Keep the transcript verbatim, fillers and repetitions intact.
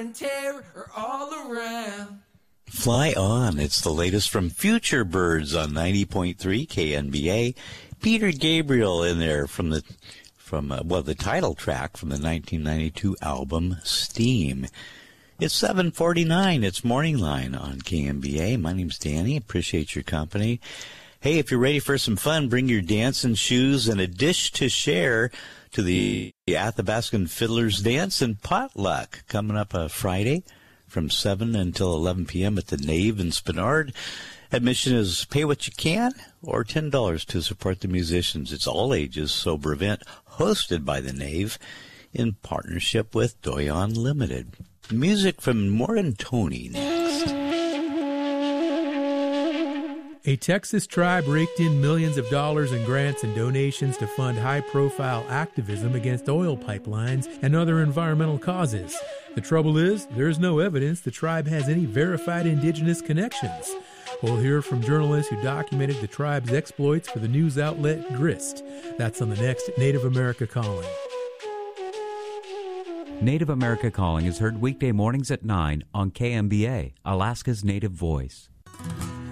and tear are all around. Fly On. It's the latest from Future Birds on ninety point three K N B A. Peter Gabriel in there from the from uh, well the title track from the nineteen ninety-two album Steam. It's seven forty-nine. It's Morning Line on K M B A. My name's Danny. Appreciate your company. Hey, if you're ready for some fun, bring your dancing shoes and a dish to share to the Athabascan Fiddlers Dance and Potluck coming up uh, Friday from seven until eleven p.m. at the Nave in Spenard. Admission is pay what you can or ten dollars to support the musicians. It's all ages sober event hosted by the Nave in partnership with Doyon Limited. Music from Morgan Tony next. A Texas tribe raked in millions of dollars in grants and donations to fund high-profile activism against oil pipelines and other environmental causes. The trouble is, there's no evidence the tribe has any verified indigenous connections. We'll hear from journalists who documented the tribe's exploits for the news outlet Grist. That's on the next Native America Calling. Native America Calling is heard weekday mornings at nine on K M B A, Alaska's Native Voice.